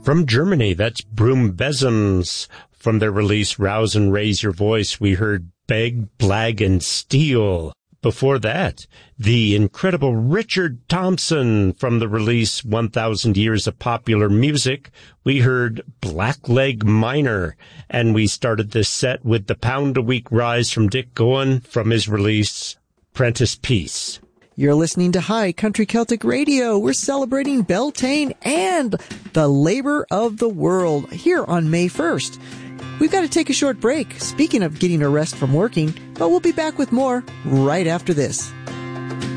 From Germany, that's Brumbezems. From their release, Rouse and Raise Your Voice, we heard Beg, Blag, and Steal. Before that, the incredible Richard Thompson. From the release 1,000 Years of Popular Music, we heard Blackleg Minor. And we started this set with the Pound-A-Week Rise from Dick Gowan from his release, Prentice Peace. You're listening to High Country Celtic Radio. We're celebrating Beltane and the labor of the world here on May 1st. We've got to take a short break, speaking of getting a rest from working, but we'll be back with more right after this.